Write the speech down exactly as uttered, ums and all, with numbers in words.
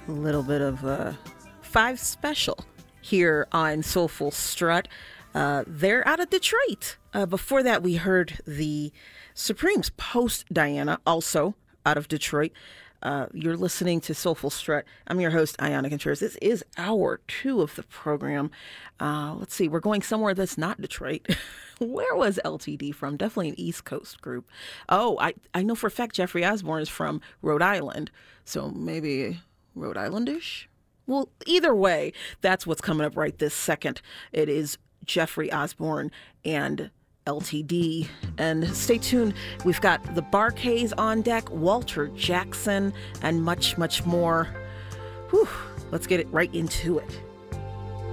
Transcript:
A little bit of uh, Five Special here on Soulful Strut. Uh, they're out of Detroit. Uh, before that, we heard the Supremes post Diana, also out of Detroit. Uh, you're listening to Soulful Strut. I'm your host, Ayana Contreras. This is hour two of the program. Uh, let's see, we're going somewhere that's not Detroit. Where was L T D from? Definitely an East Coast group. Oh, I, I know for a fact Jeffrey Osborne is from Rhode Island. So maybe Rhode Islandish? Well, either way, that's what's coming up right this second. It is Jeffrey Osborne and L T D. And stay tuned. We've got the Bar-Kays on deck, Walter Jackson, and much, much more. Whew, let's get it right into it.